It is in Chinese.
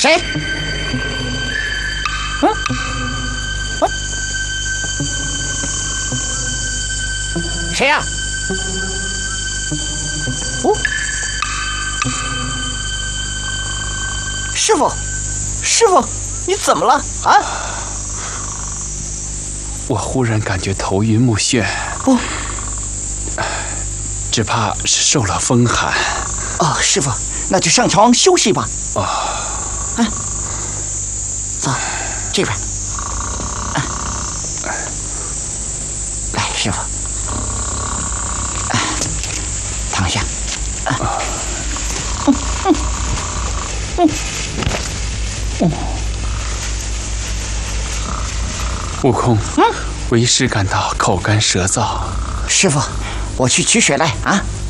谁？谁呀？哦，师傅，师傅，你怎么了啊？ 我忽然感觉头晕目眩， 哦， 只怕是受了风寒。 哦，师傅，那就上床休息吧。 哦， 走，这边。来，师傅，躺下。 悟空，为师感到口干舌燥。 师傅，我去取水来啊。